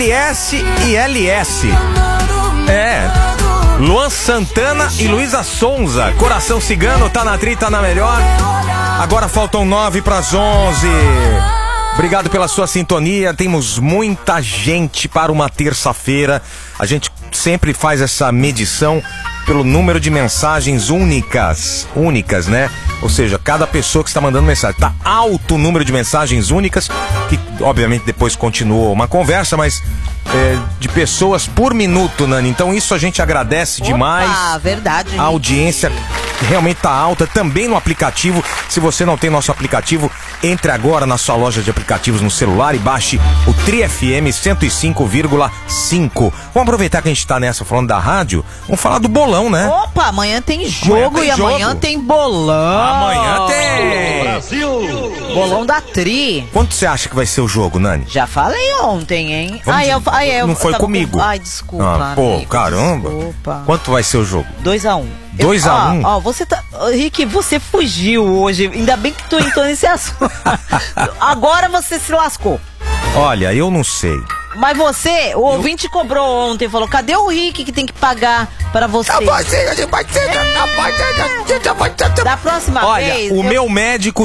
LS e LS. Luan Santana e Luísa Sonza. Coração Cigano, tá na tri, tá na melhor. Agora faltam 9 para as 11. Obrigado pela sua sintonia. Temos muita gente para uma terça-feira. A gente sempre faz essa medição pelo número de mensagens únicas, né? Ou seja, cada pessoa que está mandando mensagem. Tá alto o número de mensagens únicas, que obviamente depois continuou uma conversa, mas de pessoas por minuto, Nani. Então isso a gente agradece demais. Verdade. A audiência realmente tá alta, também no aplicativo. Se você não tem nosso aplicativo, entre agora na sua loja de aplicativos no celular e baixe o Tri FM 105,5. Vamos aproveitar que a gente tá nessa falando da rádio, vamos falar do bolão, né? Opa, amanhã tem jogo amanhã tem bolão. Amanhã tem! Brasil! Bolão da Tri. Quanto você acha que vai ser o jogo, Nani? Já falei ontem, hein? Não foi comigo. Ai, desculpa. Pô, amigo, caramba. Desculpa. Quanto vai ser o jogo? 2-1. 2-1? Ó, você tá... Rick, você fugiu hoje. Ainda bem que tu entrou nesse assunto. Agora você se lascou. Olha, eu não sei. Mas você, o ouvinte cobrou ontem, falou, cadê o Rick que tem que pagar pra você? Da próxima Olha, vez... o meu médico